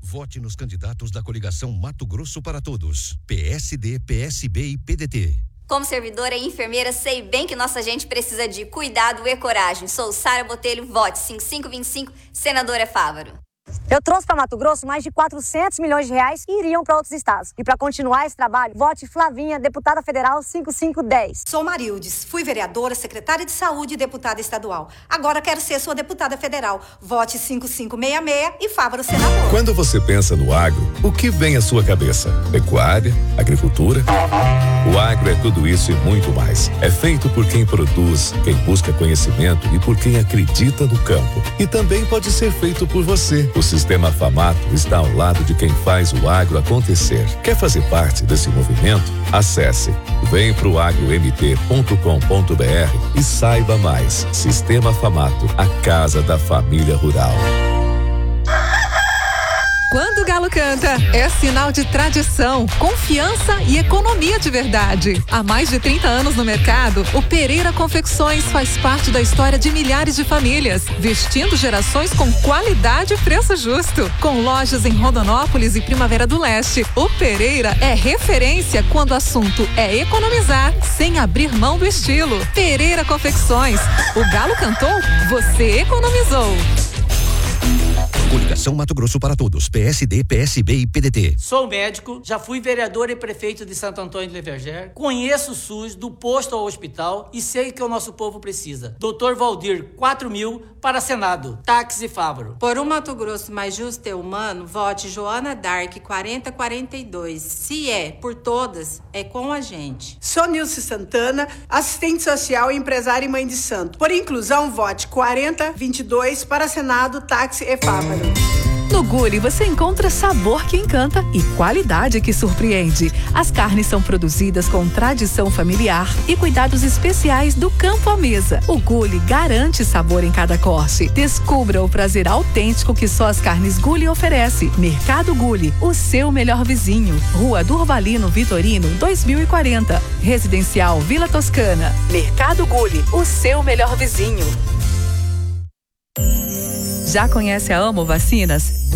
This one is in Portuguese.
Vote nos candidatos da coligação Mato Grosso para Todos. PSD, PSB e PDT. Como servidora e enfermeira, sei bem que nossa gente precisa de cuidado e coragem. Sou Sara Botelho, vote 5525, senadora Fávaro. Eu trouxe para Mato Grosso mais de 400 milhões de reais que iriam para outros estados. E para continuar esse trabalho, vote Flavinha, deputada federal 5510. Sou Marildes, fui vereadora, secretária de saúde e deputada estadual. Agora quero ser sua deputada federal. Vote 5566 e Fávaro senador. Quando você pensa no agro, o que vem à sua cabeça? Pecuária? Agricultura? O agro é tudo isso e muito mais. É feito por quem produz, quem busca conhecimento e por quem acredita no campo. E também pode ser feito por você. O Sistema Famato está ao lado de quem faz o agro acontecer. Quer fazer parte desse movimento? Acesse vemproagromt.com.br e saiba mais. Sistema Famato, a casa da família rural. Quando o galo canta, é sinal de tradição, confiança e economia de verdade. Há mais de 30 anos no mercado, o Pereira Confecções faz parte da história de milhares de famílias, vestindo gerações com qualidade e preço justo. Com lojas em Rondonópolis e Primavera do Leste, o Pereira é referência quando o assunto é economizar, sem abrir mão do estilo. Pereira Confecções. O galo cantou, você economizou. Coligação Mato Grosso para Todos. PSD, PSB e PDT. Sou médico, já fui vereador e prefeito de Santo Antônio de Leverger. Conheço o SUS do posto ao hospital e sei que o nosso povo precisa. Dr. Valdir, 4.000 para Senado. Táxi Fávaro. Por um Mato Grosso mais justo e humano, vote Joana Dark, 4042. Se é por todas, é com a gente. Sou Nilce Santana, assistente social e empresária e mãe de santo. Por inclusão, vote 4022 para Senado, táxi e Fávaro. No Gulli você encontra sabor que encanta e qualidade que surpreende. As carnes são produzidas com tradição familiar e cuidados especiais do campo à mesa. O Gulli garante sabor em cada corte. Descubra o prazer autêntico que só as carnes Gulli oferece. Mercado Gulli, o seu melhor vizinho. Rua Durvalino Vitorino, 2040. Residencial Vila Toscana. Mercado Gulli, o seu melhor vizinho. Já conhece a Amo Vacinas?